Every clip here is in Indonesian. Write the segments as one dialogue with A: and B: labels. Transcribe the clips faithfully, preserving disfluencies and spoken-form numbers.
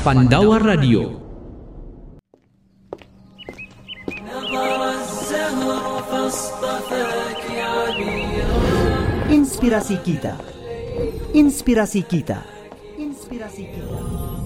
A: Pandawa Radio.
B: Inspirasi kita, inspirasi kita, inspirasi kita.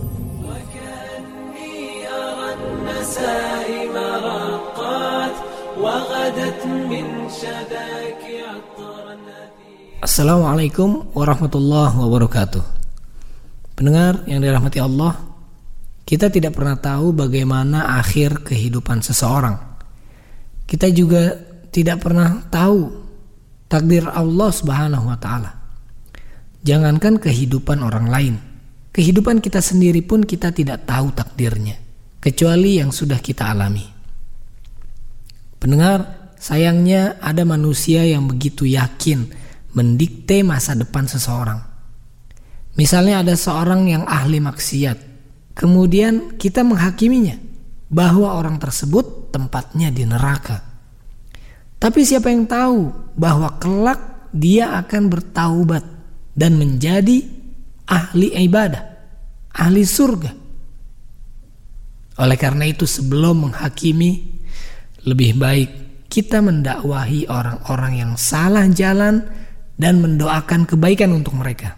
C: Assalamualaikum warahmatullahi wabarakatuh. Pendengar yang dirahmati Allah, kita tidak pernah tahu bagaimana akhir kehidupan seseorang. Kita juga tidak pernah tahu takdir Allah Subhanahu wa taala. Jangankan kehidupan orang lain, kehidupan kita sendiri pun kita tidak tahu takdirnya, kecuali yang sudah kita alami. Pendengar, sayangnya ada manusia yang begitu yakin mendikte masa depan seseorang. Misalnya ada seorang yang ahli maksiat, kemudian kita menghakiminya bahwa orang tersebut tempatnya di neraka. Tapi siapa yang tahu bahwa kelak dia akan bertaubat dan menjadi ahli ibadah, ahli surga. Oleh karena itu, sebelum menghakimi, lebih baik kita mendakwahi orang-orang yang salah jalan dan mendoakan kebaikan untuk mereka.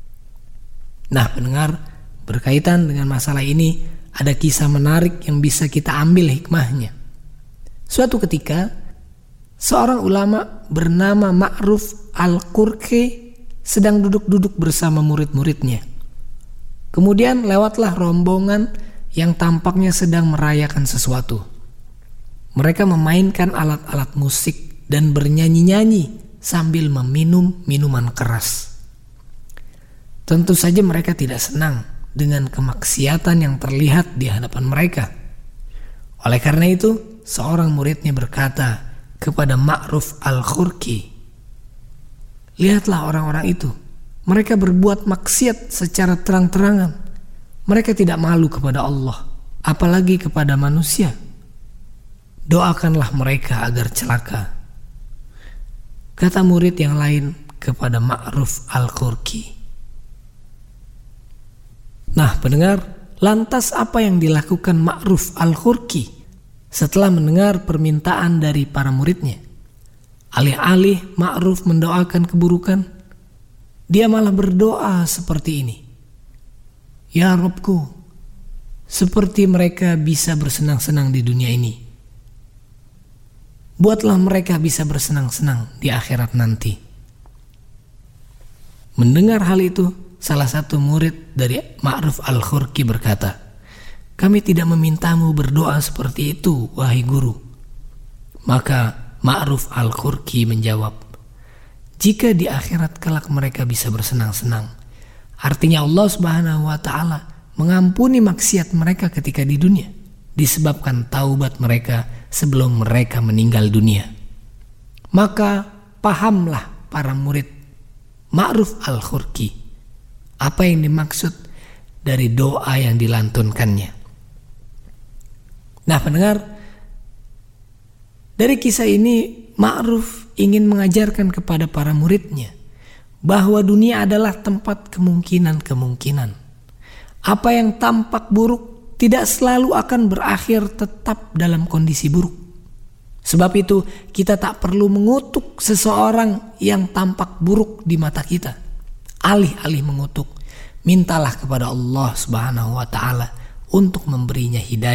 C: Nah, pendengar, berkaitan dengan masalah ini ada kisah menarik yang bisa kita ambil hikmahnya. Suatu ketika, seorang ulama bernama Ma'ruf Al-Qurqi sedang duduk-duduk bersama murid-muridnya. Kemudian lewatlah rombongan yang tampaknya sedang merayakan sesuatu. Mereka memainkan alat-alat musik dan bernyanyi-nyanyi sambil meminum minuman keras. Tentu saja mereka tidak senang dengan kemaksiatan yang terlihat di hadapan mereka. Oleh karena itu, seorang muridnya berkata kepada Ma'ruf Al-Qurqi, "Lihatlah orang-orang itu. Mereka berbuat maksiat secara terang-terangan. Mereka tidak malu kepada Allah, apalagi kepada manusia. Doakanlah mereka agar celaka." Kata murid yang lain kepada Ma'ruf Al-Qurqi. Nah, pendengar, lantas apa yang dilakukan Ma'ruf Al-Qurqi setelah mendengar permintaan dari para muridnya? Alih-alih Ma'ruf mendoakan keburukan, dia malah berdoa seperti ini. "Ya Rabbku, seperti mereka bisa bersenang-senang di dunia ini, buatlah mereka bisa bersenang-senang di akhirat nanti." Mendengar hal itu, salah satu murid dari Ma'ruf Al-Qurqi berkata, "Kami tidak memintamu berdoa seperti itu, wahai guru." Maka Ma'ruf Al-Qurqi menjawab, "Jika di akhirat kelak mereka bisa bersenang-senang, artinya Allah Subhanahu wa taala mengampuni maksiat mereka ketika di dunia, disebabkan taubat mereka sebelum mereka meninggal dunia." Maka pahamlah para murid Ma'ruf Al-Qurqi apa yang dimaksud dari doa yang dilantunkannya. Nah, pendengar, dari kisah ini Ma'ruf ingin mengajarkan kepada para muridnya bahwa dunia adalah tempat kemungkinan-kemungkinan. Apa yang tampak buruk tidak selalu akan berakhir tetap dalam kondisi buruk. Sebab itu kita tak perlu mengutuk seseorang yang tampak buruk di mata kita. Alih-alih mengutuk, mintalah kepada Allah Subhanahu wa taala untuk memberinya hidayah